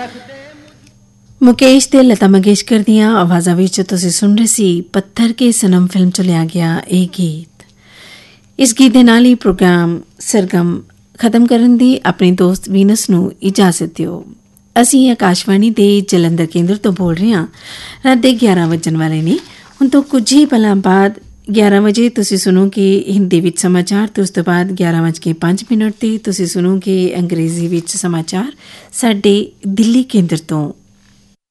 ਮੁਕੇਸ਼ ਤੇ ਲਤਾ ਮੰਗੇਸ਼ਕਰ ਦੀਆਂ ਆਵਾਜ਼ਾਂ ਵਿੱਚ ਤੁਸੀਂ ਸੁਣ ਰਹੇ ਸੀ ਪੱਥਰ ਕੇ ਸਨਮ ਫਿਲਮ ਚ ਲਿਆ ਗਿਆ ਇਹ ਗੀਤ। ਇਸ ਗੀਤ ਦੇ ਨਾਲ ਹੀ ਪ੍ਰੋਗਰਾਮ ਸਰਗਮ ਖਤਮ ਕਰਨ ਦੀ ਆਪਣੀ ਦੋਸਤ ਵੀਨਸ ਨੂੰ ਇਜਾਜ਼ਤ ਦਿਓ। ਅਸੀਂ ਆਕਾਸ਼ਵਾਣੀ ਦੇ ਜਲੰਧਰ ਕੇਂਦਰ ਤੋਂ ਬੋਲ ਰਹੇ ਹਾਂ। ਰਾਤ ਦੇ 11 ਵੱਜਣ ਵਾਲੇ ਨੇ। ਹੁਣ ਤੋਂ ਕੁਝ ਹੀ ਪਲਾਂ ਬਾਅਦ 11 ਵਜੇ ਤੁਸੀਂ ਸੁਣੋਗੇ ਹਿੰਦੀ ਵਿੱਚ ਸਮਾਚਾਰ ਤੇ ਉਸ ਤੋਂ ਬਾਅਦ 11:05 ਤੇ ਤੁਸੀਂ ਸੁਣੋਗੇ ਅੰਗਰੇਜ਼ੀ ਵਿੱਚ ਸਮਾਚਾਰ ਸਾਡੇ ਦਿੱਲੀ ਕੇਂਦਰ ਤੋਂ।